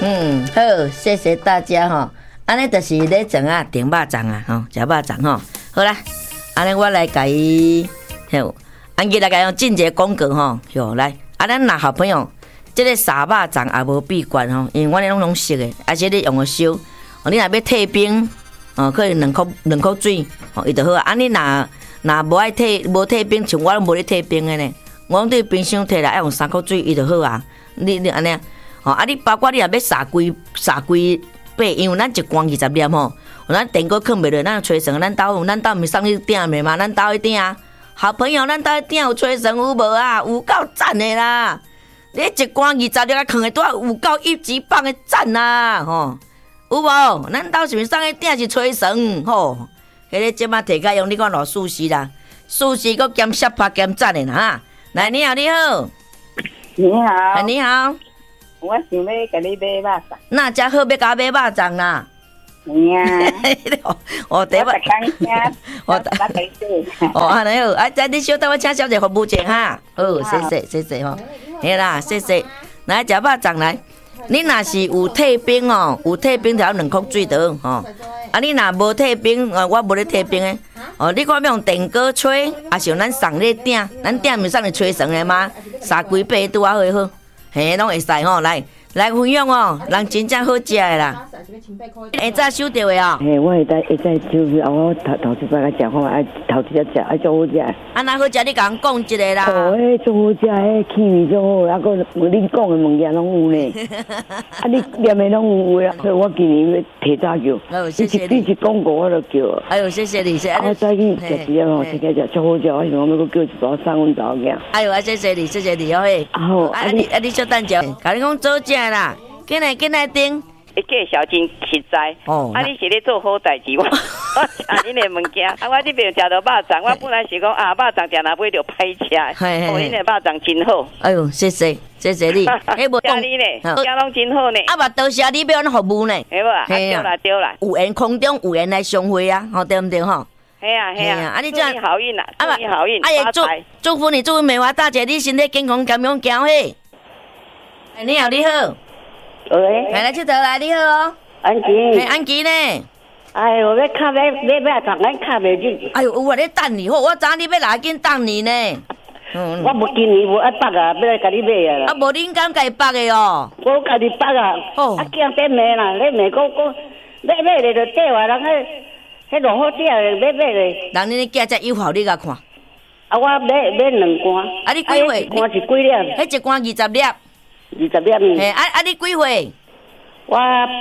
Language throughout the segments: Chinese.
好，谢谢大家吼。安尼就是咧整啊，订肉粽啊，吼，食肉粽吼。好啦，安尼我来甲伊，吼，安吉来甲用进一个广告吼，哟，来，咱若好朋友，这个沙肉粽也无闭关吼，因为阮咧拢熟的，而且你用个烧，你若要退冰，可能2箍水，伊就好啊。你若无爱无退冰，像我拢无咧退冰的呢，我拢对冰箱摕来要用3箍水，伊就好啊。你安尼，你包括你若要杀龟8，因为咱一罐20粒吼，咱电锅放袂落，咱吹绳，咱兜毋是送你鼎袂嘛？咱兜去鼎，好朋友，咱兜去鼎有吹绳有无啊？有够赞的啦！你一罐20粒啊，放会多有够1级棒的赞啦，吼，有无？咱兜是毋是送去鼎是吹绳吼？迄个即马摕起用，你看偌舒适啦，舒适搁兼下拍兼赞的啦哈！来，你好，你好， 你好， 你好。 我想要甲你买肉粽， 那家好要甲我买肉粽啦。 呀， 我第一我打开车。 安尼好，再你稍等，我请小姐服务者哈。好，谢谢吼。嘿啦，谢谢。来食肉粽来，你若是有退冰哦，有退冰就要2箍水得吼。你若无退冰，我无咧退冰的。你看要用电锅吹，还是用咱送咧鼎？咱鼎毋是送咧吹绳的吗？3规8拄啊好。嘿，拢会使吼，来分享哦，人真正好食的啦。会早收到的哦。 嘿，我会使收到，我头一摆甲食看，头一只食，足好食。 哪好食？你甲人讲一个啦。 迄足好食，迄气味足好，还佫恁讲的物件拢有呢。你念的拢有啊，所以我今年要提早叫。 哦，谢谢你。 你一讲过我就叫。 哎呦，谢谢你， 我再去食一吼，食足好食，我想要佫叫一包送阮查某囝。 哎呦，谢谢你哦嘿。好，你小等者，甲你讲早食啦，紧来订。 介绍真实在，你是咧做好代志，我食恁的物件，我这边食到肉粽，我本来是讲肉粽食若买着歹食，恁的肉粽真好。 哎呦，谢谢你，迄无讲你呢，家拢真好呢。 嘛多谢你要咱服务呢， 系无？对啦。 有缘空中有缘来相会啊，对不对吼？ 系啊，你这样好运啦，祝你好运，发财。 祝福你梅花大姐，你身体健康，健康行嘿。你好， 喂， 来佚佗来，你好哦，安琪呢？ 哎呦，要卡买粽，咱卡袂入。 哎呦，有啊，咧等你好，我知你要来紧等你呢。 我无今年无爱绑啊，要来甲你买啊啦。 无恁敢家己绑的哦？ 我家己绑啊。囝在骂啦，咧骂讲买咧就缀话，人迄偌好食咧，买咧。 人恁囝才友好，你甲看。 我买2罐。 你几岁？ 一罐是几粒？ 迄一罐20粒。 20粒。 嘿，你几岁？ 我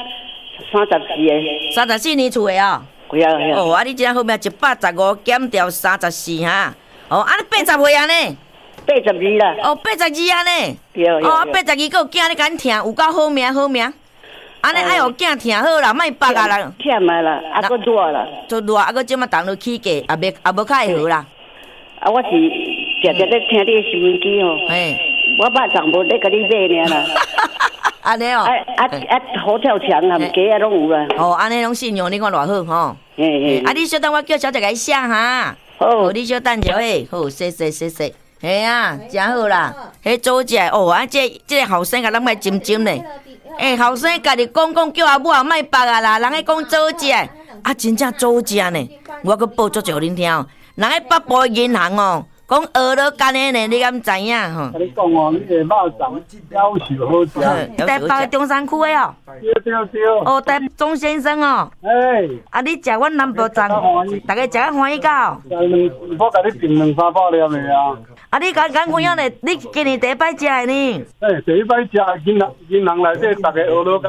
34个。 34年厝的哦。 对啊。 你真好命115减掉34哈。你80岁啊呢 ？82啦。 82啊呢。 对。 82个有囝咧敢听，有够好命。安尼爱互囝听好啦，莫绑啊啦。 忝啊啦，佫热啦。 做热，佫即马动落起价，也无较会好啦。 我是常常咧听你的收音机哦。我肉粽无咧甲你买尔啦。 安尼哦。 好跳墙啊，鸡拢有啦。 安尼拢信用，你看偌好吼。你小等我叫小姐甲伊写哈。好，你小等者嘿，好，谢谢。嘿啊，真好啦。迄早食这个后生甲咱莫斟咧。后生家己讲叫阿母也莫绑啊啦，人迄讲早食，真正早食呢。我佮报足互恁听哦，人迄北部银行哦。讲鹅肉干的呢，你敢知影吼？ 你讲哦，你个肉粽夭寿好食。 台北的中山区的哦。 对。 台钟先生哦。你食阮南部粽，大家食啊欢喜到。 我甲你订2、3包粒的啊。 你敢分享咧？你今年第一摆食的呢？ 第一摆食，银行内底大家鹅肉干。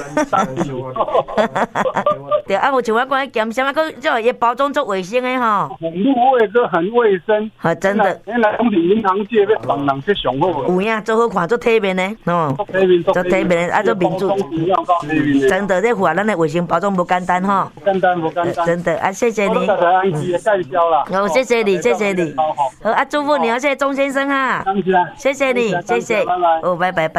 对，无像我讲咸咸佫叫伊包装做卫生的吼。 很入味，都很卫生。 真的。 原来讲是银行界要帮人去上好。 有影，做好看，做体面的，做体面的，做民主。真的，这符合咱的卫生包装不简单吼。 简单。 真的，谢谢你。 介绍啦。 好，谢谢你。好，祝福你，谢谢钟先生哈。谢谢你，谢谢。拜拜。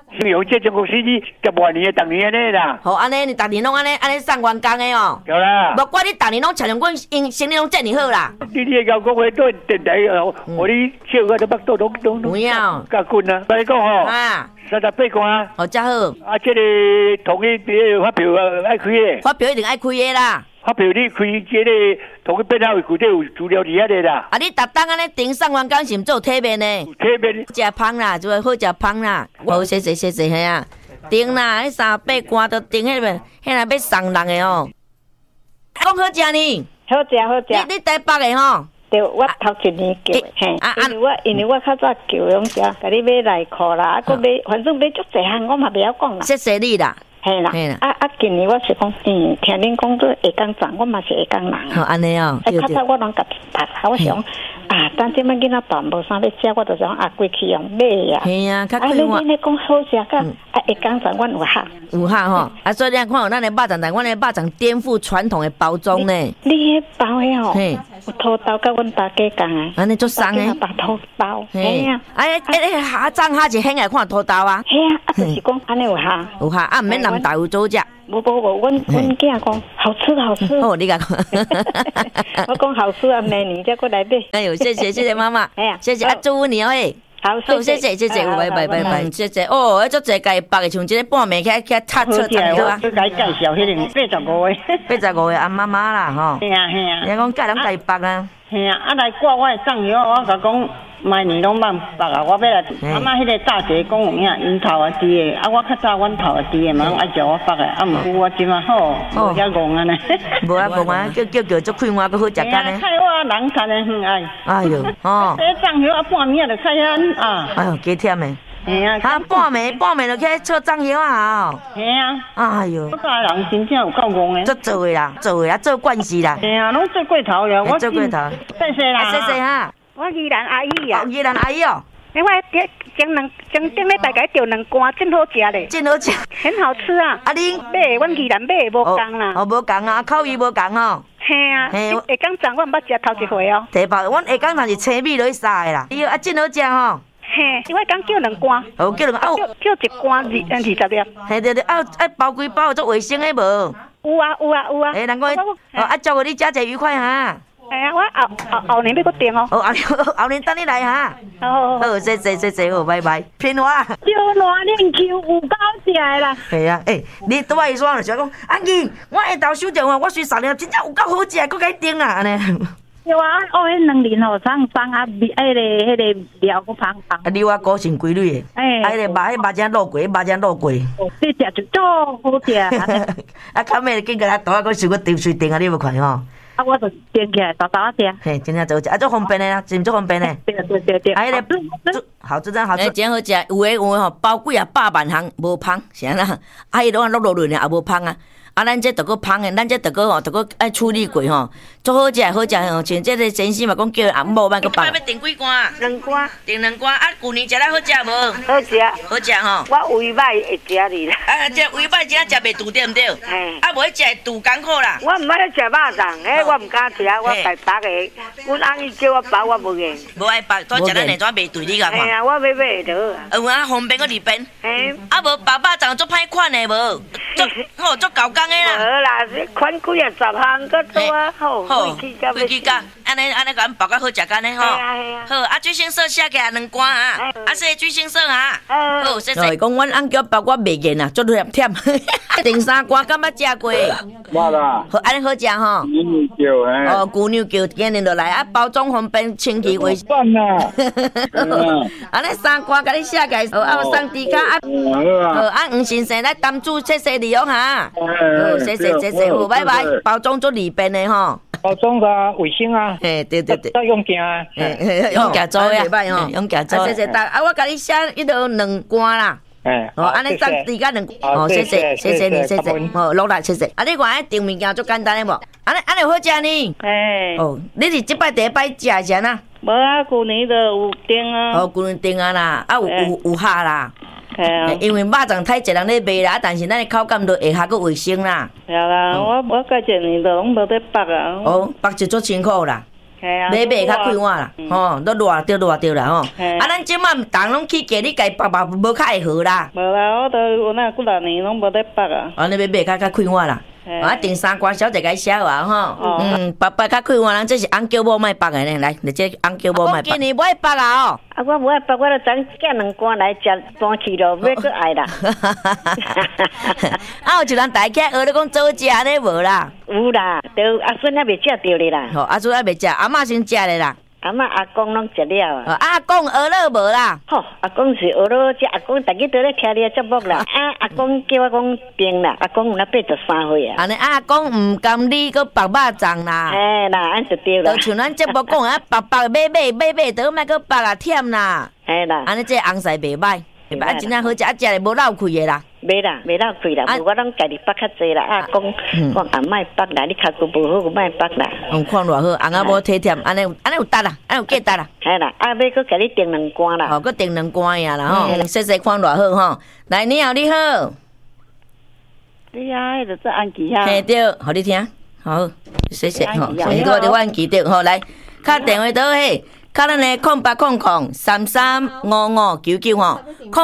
有这种公司你10万年的，当年安尼啦。 好，安尼你逐年拢安尼送员工的哦。 有啦。 无怪你逐年拢请阮因生意拢遮尔好啦。 你个交讲话对电台哦，我你笑我都巴肚拢有影。 甲滚啊！来讲吼。 啊。 38关。 哦，遮好。 啊，这个同意发票爱开的。 发票一定爱开的啦。 发票你开这个同个变好，具体有资料伫遐个啦。 啊，你逐当安尼顶送员工是毋做体面呢？ 体面。 食芳啦，就会好食芳啦。好，谢谢嘿啊。顶啦，迄38关都顶迄个，迄若要送人的哦。讲好食呢？ 好食。 你台北的吼？ 对，我头一年叫的，嘿，因为我较早叫用食，甲你买内裤啦，啊，佮买，反正买足济项，我嘛袂晓讲啦。 谢你啦。 嘿啦，今年我是讲，听恁讲做下岗站，我嘛是下岗人。 好，安尼哦。 较早我拢甲读，我想等即摆囡仔大无啥要食，我就想过去用买呀。 嘿啊，较快我。你讲好食甲下岗站，阮有学。 有学吼，所以你看有咱的肉粽，但阮的肉粽颠覆传统的包装呢。 你迄包的吼，有土豆甲阮大家讲啊。 安尼足松的。 白土包。嘿啊。 下粽下是很爱看土豆啊。 嘿啊，就是讲安尼有学。 有学啊，毋免南豆做食。 无，阮囝讲好吃。 哦，你讲。 我讲好吃啊，明年再过来买。 哎呦，谢谢妈妈。哎呀，谢谢啊，祝福你哦嘿。 好，谢谢， 拜，谢谢。哦，足济家北的，像即个半暝起擦车站去啊。我该介绍迄个 85个安妈妈啦，吼。 嘿啊。 你讲介人家北啊？ 嘿啊，来挂我的账油，我甲讲。每年拢慢北啊！我要来阿妈迄个大姐讲有影樱桃啊甜的，我较早阮头啊甜的嘛，拢爱叫我北的，毋有我即嘛好，无遐戆啊呢。 无啊，叫足快活，搁好食干呢。 菜我人餐的很爱。 哎哟，哦。 这酱油半暝就开遐啊。 哎哟，加忝的。 嘿啊。 半暝就起炒酱油啊。 嘿啊。 哎哟。 我家人真正有够戆的。 做的啦，做惯势啦。 嘿啊，拢做过头了。我做过头。 谢谢啦。 谢谢哈。 我宜兰阿姨啊， 宜兰阿姨哦。 我前顶礼拜个钓两竿，真好食嘞， 真好食， 很好吃啊。 啊，恁买，阮宜兰买无共啦。 哦，无共啊，口味无共吼。 嘿啊，下港站我毋捌食头一回哦。 提包，阮下港站是青米落去杀的啦。伊啊，真好食吼。 嘿，我讲叫两竿。 哦，叫两竿，叫一竿20粒。 嘿对，包几包做卫生的无？ 有啊。 哎，难怪祝福你食者愉快哈。 哎呀，我后年要搁订哦。 后年等你来哈。好，谢谢，好，拜拜。平话。 烧烂恁球有够食的啦。 系啊，你拄仔伊说就讲，安姨，我下昼收电话，我随送了，真正有够好食，搁甲伊订啦，安尼。 有啊，迄两年吼，送啊，迄个料搁芳。 啊，你我高性规律的。迄个肉浆落过， 你食就足好食。 啊，较尾紧个来倒，搁想搁订水订啊，你无看吼？ 啊，我就订起来，早啊食。 嘿，真正做食，啊，足方便的啦，真足方便的。 对。 啊，迄个好吃真好吃，真好食。有诶吼，包几啊100万项无芳，是安啦。啊，伊拢啊落润的，也无芳啊。啊，咱这着个芳的，咱这着个吼，着个爱处理过吼，足好食吼。像这个先生嘛，讲叫阿某慢个放。要订几罐？ 两罐。订两罐。啊，旧年食了好食无？ 好食。 好食吼。 我胃歹会食你啦。 啊，这胃歹真正食袂住对毋对？嘿。啊，无食会住艰苦啦。 我毋爱食肉粽，迄我毋敢食，我台北的。阮阿姨叫我包，我无愿。 无爱包，多食咱两转袂对你甲看。 嘿啊，我要买就好。 有啊，方便个利便。 嘿。 啊，无包肉粽足歹款的无？足搞工的啦。 好啦，款几啊10项，搁多啊好。 飞机甲，安尼甲咱包甲好食干呢吼。好，啊，水星色写起来2罐啊，啊，说水星色哈。好，谢谢。讲阮翁叫包我袂瘾啊，足忝。订3罐，敢捌食过？ 捌啦。 好，安尼好食吼。 牛叫嘿。 哦，牛牛叫今年就来啊，包装方便，清气卫生。 饭啦。 安尼3罐甲你写起来，啊，送猪脚啊。好啊，黄先生来担主，谢谢你哦哈。好，谢谢，好，拜拜。包装足利便的吼。 包装啊，卫生啊。 嘿，对。 再用镜啊。 用镜做呀，用镜做。谢谢大啊，我甲你写迄个2罐啦。哦，安尼送猪脚2罐。哦，谢谢你，谢谢。好，落来，谢谢。啊，你看订物件足简单的无？安尼好食呢。哦，你是即摆第一摆食是安那？ 无啊，旧年就有订啊。 哦，旧年订啊啦，啊有下啦。因为肉粽太侪人咧卖啦，但是咱的口感就会下个卫生啦。 对啦，我甲前年就拢无得剥啊。 哦，剥就足辛苦啦。 买较快活啦，吼，都热着啦吼。啊，咱即满人拢去价，你家绑无较会好啦。 无啦，我都有那几6年拢无咧绑啊。 啊，你要买较快活啦。啊，订3关小姐该写啊吼。绑较快活人，这是翁叫某莫绑的呢。来，你这翁叫某莫绑。今年不爱绑啊哦。 啊，我无爱绑，我就昨寄2关来食，搬去咯，要搁爱啦。 啊，有一人大起学你讲早食咧无啦？ 有啦，都阿孙还未食着咧啦。 吼，阿孙还未食，阿嬷先食咧啦。 阿嬷阿公拢食了啊！ 阿公学了无啦？ 吼，阿公是学了，这阿公逐日都咧听你的节目啦。啊，阿公叫我讲病啦，阿公有那83岁啊。 安尼阿公唔甘你搁绑肉粽啦？ 嘿啦，安就对啦。 就像咱节目讲啊，绑买，都莫搁绑啊忝啦。 嘿啦， 安尼这红菜袂歹，啊真正好食，啊食咧无漏气的啦。 袂啦，袂漏气啦，无我拢家己绑较济啦。啊，讲啊莫绑啦，你脚骨无好，莫绑啦。 看偌好，红啊无体贴，安尼有值啦，安尼有价值啦。 嘿啦，啊要搁家己订2关啦。 吼，搁订2关呀啦吼，细看偌好吼。来，你好，你好。 你啊，迄个做安琪啊。 嘿对，互你听，好，谢谢吼，谢谢我阮记得吼，来，敲电话倒嘿。敲咱的0800335599吼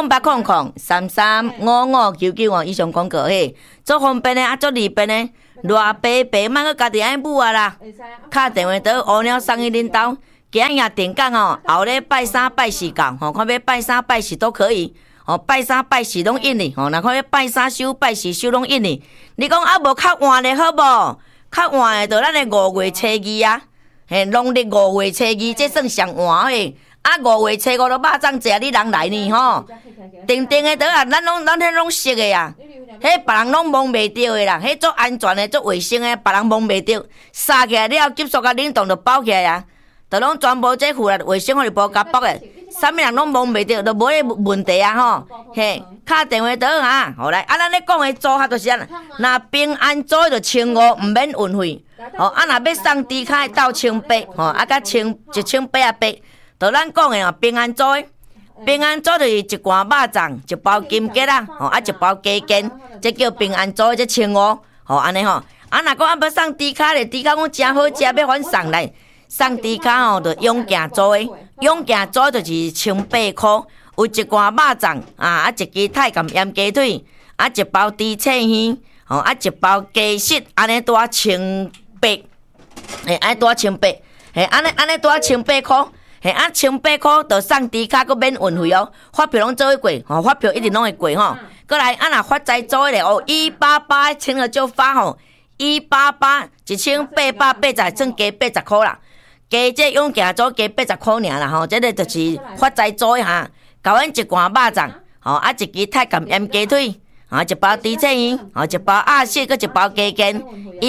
，0800335599吼，以上广告嘿，足方便的啊，足利便的，偌白，莫搁家己爱母啊啦。敲电话倒乌鸟送去恁兜，今仔日定讲吼，后咧拜3拜4讲吼，看要拜3拜4都可以，吼拜3拜4拢印哩，吼，若看要拜3收拜4收拢印哩。你讲啊无较晚的好无？较晚的就咱的5月初2啊。嘿，农历5月初2，这算上晚诶。啊，5月初5都肉粽食，你人来呢吼？定的倒啊，咱迄拢熟诶啊。迄别人拢摸袂着诶啦，迄足安全诶，足卫生诶，别人摸袂着。杀起来了，急速甲冷冻就包起来啊，就拢全部这附来卫生互你包甲包诶。啥物人拢摸袂着，就无迄问题啊吼。嘿，敲电话倒啊，好来，啊，咱咧讲诶组合就是安，若平安组就1500，毋免运费。吼，啊，若要送猪脚到1800，吼，啊，甲1880，就咱讲的哦，平安组的，平安组就是一罐肉粽，一包金桔啦，吼，啊，一包鸡筋，这叫平安组的，这1500，吼，安尼吼，啊，若讲啊要送猪脚咧，猪脚讲真好食，要反送来，送猪脚吼，就永健组的，永健组就是1800，有一罐肉粽，啊，一支太监腌鸡腿，啊，一包猪翅耳，吼，啊，一包鸡翅，安尼多1800，嘿，安尼多1800，嘿，安尼多1800，嘿，啊1800就送猪脚，佮免运费哦。发票拢做会过，吼，发票一定拢会过吼。过来，啊若发财做咧哦，188千个就发吼，1881880，算加80块啦。加这永健组加80块尔啦吼，这个就是发财做一下，交阮一罐肉粽，吼，啊一支太监腌鸡腿。啊，一包猪翅耳，哦，一包鸭血，佮一包鸡筋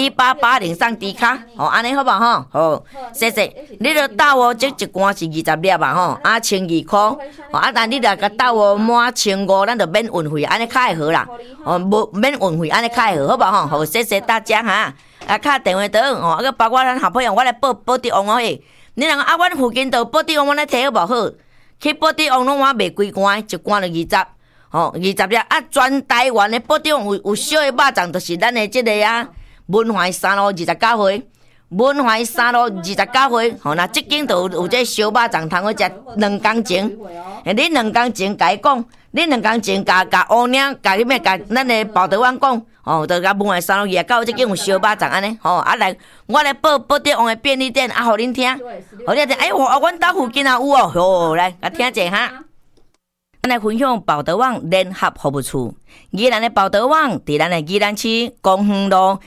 ，188送猪脚，吼，安尼好无吼？好，谢谢。你著倒哦，这一罐是20粒啊，吼，啊12块，吼，啊但你若甲倒哦满1500，咱就免运费，安尼较会好啦，哦，无免运费，安尼较会好，好无吼？好，谢谢大家哈。啊，敲电话倒，吼，啊，佮包括咱好朋友，我来报地王哦嘿。你若讲啊，阮附近都报地王，我来摕好无好？去报地王拢我卖几罐，一罐就20。吼，20粒啊！全台湾的保障有小的肉粽，就是咱的这个啊，文怀3路29岁，文怀3路29岁。吼，那即间就有这小肉粽通好食2公前。你2公前甲伊讲，你2公前甲乌领，甲迄咩甲咱的报道员讲，吼，就甲文怀3路29即间有小肉粽安尼。吼，啊来，我来报地王的便利店，啊，互恁听，互恁听。哎，阮兜附近也有哦。吼，来，甲听者哈。咱来分享报德网联合服务处，宜兰的报德网伫咱的宜兰市公园路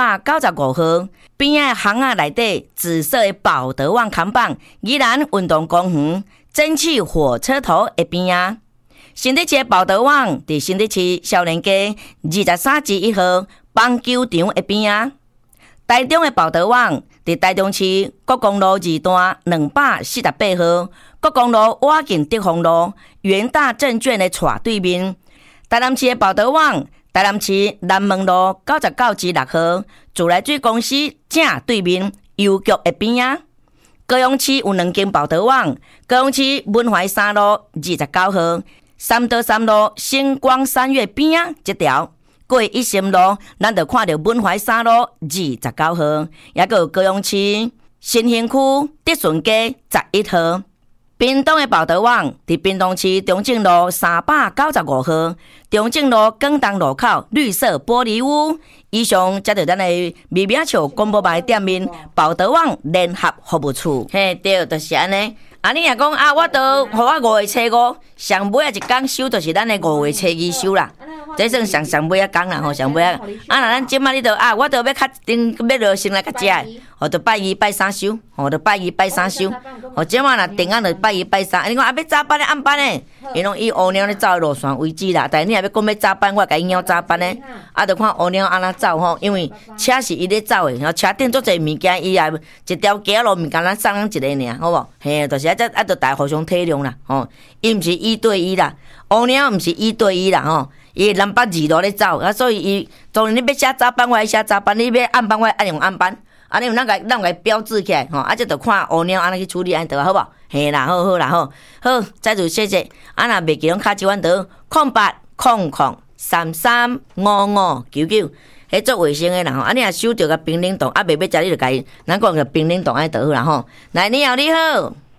495号边仔巷仔内底紫色的报德网看板，宜兰运动公园蒸汽火车头的边仔。新德市的报德网伫新德市少年街23至1号棒球场的边仔。台中的报德网伫台中市国公路2段248号。国公路瓦近德丰路元大证券的斜对面，台南市的报德网，台南市南门路99至6号自来水公司正对面邮局的边仔。高雄市有2间报德网，高雄市文怀3路29号3道3路星光3月边仔这条。过一心路，咱就看到文怀3路29号，也个有高雄市新兴区德顺街11号。屏东的报道网伫屏东市中正路395号，中正路广东路口绿色玻璃屋。以上才着咱的微名笑广播牌店面报道网联合服务处。嘿，对，就是安尼。你若讲我都互我5月初5，上尾一天收就是咱的5月初2收啦。这算上尾天啦吼，上尾啊。若咱即摆你着我着要较要着先来较食的，着拜2拜3收，着拜2拜3收。即摆若定着拜1拜3，你讲要早班的暗班的，伊拢以乌娘咧走的路线为主啦。但你若要讲要早班，我甲伊邀早班的，着看乌娘安怎走吼，因为车是伊咧走的，车顶足侪物件，伊也一条街路毋敢咱送咱一个尔，好无？嘿，就是着大家互相体谅啦，吼，伊毋是1对1啦，乌娘毋是1对1啦，吼。伊南北2路咧走，所以伊当然你要写早班，我写早班；你要暗班，我按用暗班。安尼有咱个标志起来，吼，这着看乌鸟安尼去处理安得好无？嘿啦，好啦，好，再就谢谢。若袂记拢卡一阮倒0800335599，迄做卫生的啦吼。你若收着个冰冷冻，袂要食你就甲伊，咱讲个冰冷冻安得好啦吼。来，你好，你好。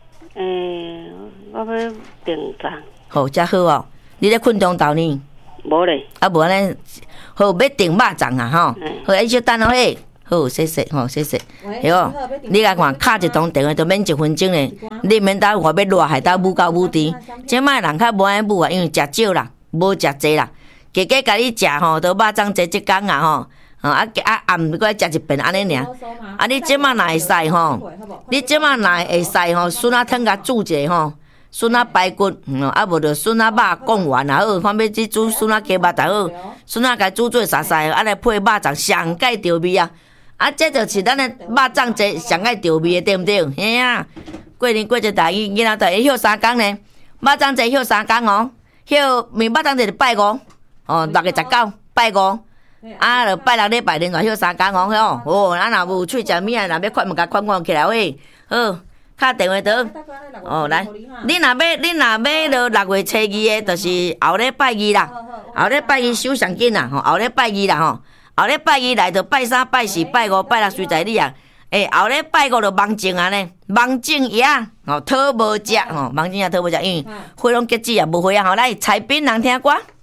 我要订餐。 好，遮好哦。你咧困中昼呢？ 无咧， 无安尼，好要订肉粽啊吼，好，伊小等嘿，好，谢谢吼，谢谢，哟，你来看，敲一通电话都免1分钟咧，你免搭我要热海搭舞到舞池，即摆人较无爱舞啊，因为食少啦，无食济啦，加加甲你食吼，都肉粽节即工啊吼，暗过来食一遍安尼尔，你即摆若会使吼，你即摆若会使吼，笋仔汤甲煮者吼。笋仔排骨，无着笋仔肉讲完也好，看要去煮笋仔鸡肉就好，笋仔甲煮做沙沙，安尼配肉粽上盖着味啊！这就是咱的肉粽节上盖着味的，对毋对？嘿啊！过年过节大囡仔都会休3工呢，肉粽节休3工哦，肉粽节就拜5，6月19拜5，就拜6礼拜连续休3工哦，若有喙食物啊，若要款，甲款起来喂，好。敲电话倒，来，你若要落6月初2的，就是后礼拜2啦，后礼拜2收上紧啦，后礼拜2啦吼，后礼拜2来就拜3、拜4、拜5、拜6随在你啊，后礼拜5就忙正啊呢，忙正夜，讨无食，忙正夜讨无食，因为花拢结子也无花啊，吼，来，菜饼人听歌。